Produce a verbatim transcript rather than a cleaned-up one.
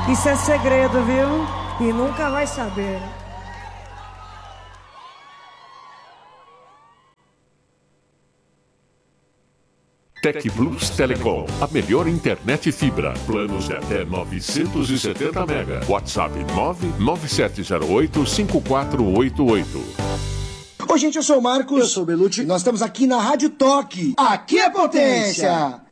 Isso é segredo, viu? E nunca vai saber. Tec Plus Telecom, a melhor internet fibra. Planos de até novecentos e setenta mega. WhatsApp nove nove sete zero oito cinco quatro oito oito. Oi, gente, eu sou o Marcos. Eu sou o Belucci. Nós estamos aqui na Rádio Toque. Aqui é potência!